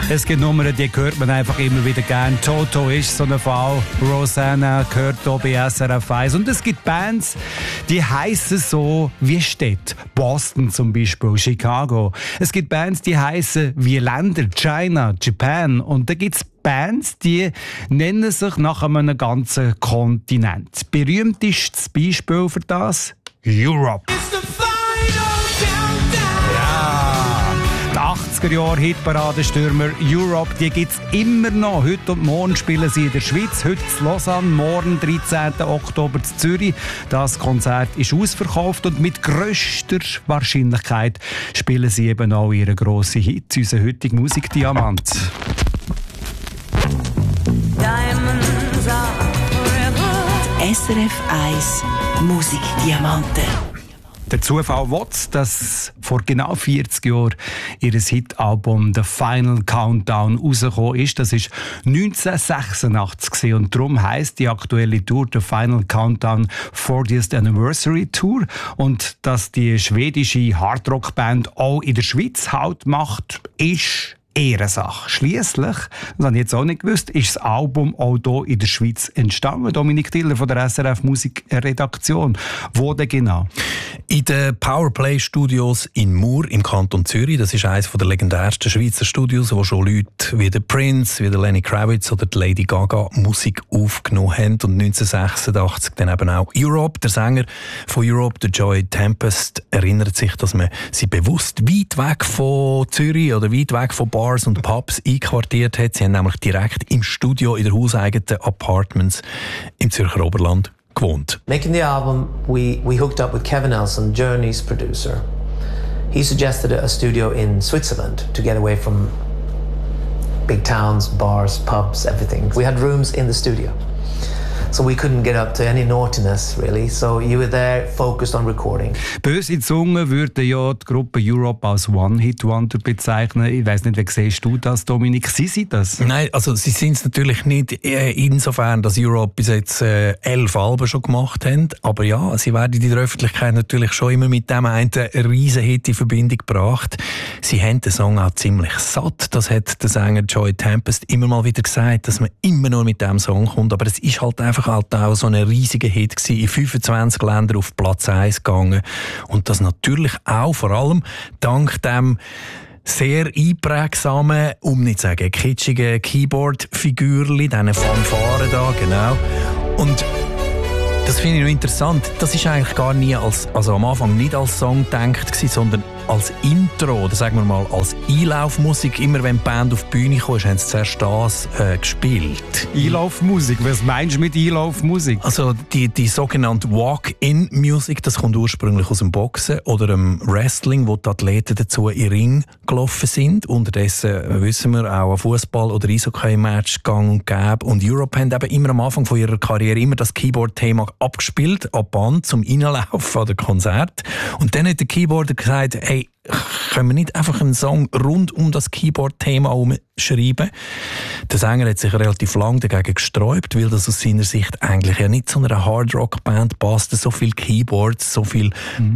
Es gibt Nummern, die hört man einfach immer wieder gern. Toto ist so ein Fall. Rosanna gehört hier bei SRF 1. Und es gibt Bands, die heissen so wie Städte. Boston zum Beispiel, Chicago. Es gibt Bands, die heissen wie Länder. China, Japan. Und da gibt es Bands, die nennen sich nach einem ganzen Kontinent. Berühmtestes Beispiel für das? Europe. Die 80er-Jahre-Hitparadenstürmer Europe, die gibt es immer noch. Heute und morgen spielen sie in der Schweiz, heute in Lausanne, morgen 13. Oktober in Zürich. Das Konzert ist ausverkauft und mit grösster Wahrscheinlichkeit spielen sie eben auch ihren grossen Hit, unseren heutigen Musikdiamant. SRF 1 Musikdiamanten. Der Zufall will, dass vor genau 40 Jahren ihr Hitalbum «The Final Countdown» rausgekommen ist. Das war 1986 und darum heisst die aktuelle Tour «The Final Countdown 40th Anniversary Tour». Und dass die schwedische Hardrock-Band auch in der Schweiz Halt macht, ist Ehrensache. Schliesslich, das habe ich jetzt auch nicht gewusst, ist das Album auch hier in der Schweiz entstanden. Dominik Tiller von der SRF Musikredaktion. Wo denn genau? In den Powerplay Studios in Mur im Kanton Zürich. Das ist eines der legendärsten Schweizer Studios, wo schon Leute wie der Prince, wie der Lenny Kravitz oder die Lady Gaga Musik aufgenommen haben. Und 1986 dann eben auch Europe. Der Sänger von Europe, der Joy Tempest, erinnert sich, dass man sie bewusst weit weg von Zürich oder weit weg von Bars und Pubs einquartiert hat. Sie haben nämlich direkt im Studio in der hauseigenen Apartments im Zürcher Oberland gewohnt. Making the album, we hooked up with Kevin Nelson, Journey's producer. He suggested a studio in Switzerland to get away from big towns, bars, pubs, everything. We had rooms in the studio. So we couldn't get up to any naughtiness, really. So you were there, focused on recording. Böse Zungen würden ja die Gruppe Europe als One-Hit-Wonder bezeichnen. Ich weiss nicht, wie siehst du das, Dominik? Sie sind das? Nein, also sie sind es natürlich nicht insofern, dass Europe bis jetzt 11 Alben schon gemacht haben. Aber ja, sie werden in der Öffentlichkeit natürlich schon immer mit dem einen riesen Hit in Verbindung gebracht. Sie haben den Song auch ziemlich satt. Das hat der Sänger Joy Tempest immer mal wieder gesagt, dass man immer nur mit dem Song kommt. Aber es ist halt einfach auch so ein riesiger Hit gewesen, in 25 Ländern auf Platz 1 gegangen. Und das natürlich auch vor allem dank dem sehr einprägsamen, um nicht zu sagen kitschigen Keyboard-Figürchen, diesen Fanfaren da, genau. Und das finde ich noch interessant. Das ist eigentlich gar nie also am Anfang nicht als Song gedacht gewesen, sondern als Intro, oder sagen wir mal als Einlaufmusik. Immer wenn die Band auf die Bühne kam, haben sie zuerst das gespielt. Einlaufmusik? Was meinst du mit Einlaufmusik? Also die sogenannte Walk-in-Musik, das kommt ursprünglich aus dem Boxen oder dem Wrestling, wo die Athleten dazu in den Ring gelaufen sind. Unterdessen wissen wir auch ein Fußball- oder Eishockey-Match gang und gäbe. Und Europe haben eben immer am Anfang von ihrer Karriere immer das Keyboard-Thema abgespielt, ab Band zum Reinlaufen an den Konzert. Und dann hat der Keyboarder gesagt, hey, können wir nicht einfach einen Song rund um das Keyboard-Thema schreiben? Der Sänger hat sich relativ lange dagegen gesträubt, weil das aus seiner Sicht eigentlich ja nicht zu einer Hard-Rock-Band passt. So viel Keyboards, so viel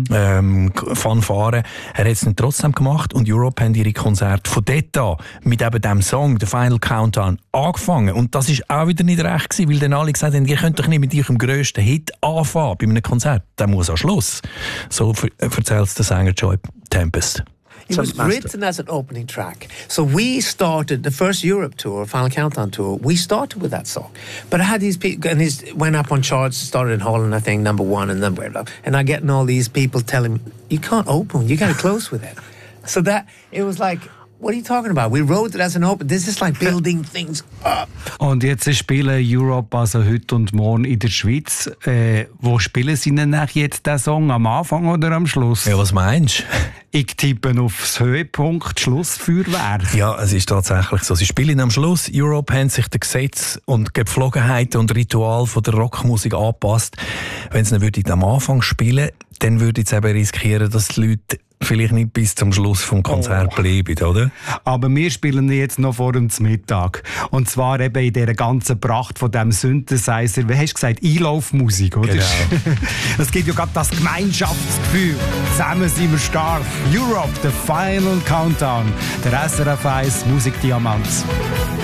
Fanfaren. Er hat es dann trotzdem gemacht und Europe haben ihre Konzerte von dort an mit eben dem Song, «The Final Countdown», angefangen. Und das ist auch wieder nicht recht gewesen, weil dann alle gesagt haben, ihr könnt doch nicht mit eurem grössten Hit anfangen bei einem Konzert. Der muss am Schluss. So erzählt der Sänger Joy Tempest. It was written as an opening track. So we started the first Europe tour, Final Countdown tour. We started with that song. But I had these people, and it went up on charts, started in Holland, I think, #1, and then blah, blah. And I getting all these people telling me, you can't open, you got to close with it. So that, it was like, what are you talking about? We wrote it as an open. This is like building things up. Und jetzt spielen Europe also heute und morgen in der Schweiz. Wo spielen sie denn jetzt den Song? Am Anfang oder am Schluss? Ja, was meinst du? Ich tippe aufs Höhepunkt Schlussfeuerwerk. Ja, es ist tatsächlich so. Sie spielen am Schluss. Europe haben sich den Gesetz und Gepflogenheiten und Ritual von der Rockmusik angepasst. Wenn sie dann am Anfang spielen, dann würde ich eben riskieren, dass die Leute vielleicht nicht bis zum Schluss vom Konzert bleiben, oder? Aber wir spielen jetzt noch vor dem Mittag. Und zwar eben in dieser ganzen Pracht von diesem Synthesizer, wie hast du gesagt, Einlaufmusik, oder? Genau. Es gibt ja gerade das Gemeinschaftsgefühl. Zusammen sind wir stark. Europe, the final countdown. Der SRF 1 Musikdiamant.